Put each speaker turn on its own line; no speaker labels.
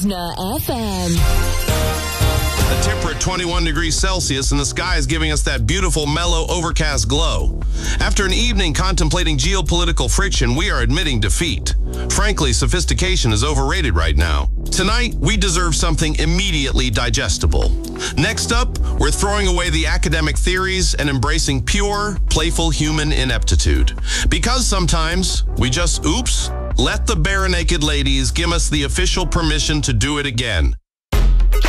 Listener FM.
The temperate 21 degrees Celsius and the sky is giving us that beautiful, mellow, overcast glow. After an evening contemplating geopolitical friction, we are admitting defeat. Frankly, sophistication is overrated right now. Tonight, we deserve something immediately digestible. Next up, we're throwing away the academic theories and embracing pure, playful human ineptitude. Because sometimes we just, let the bare naked ladies give us the official permission to do it again.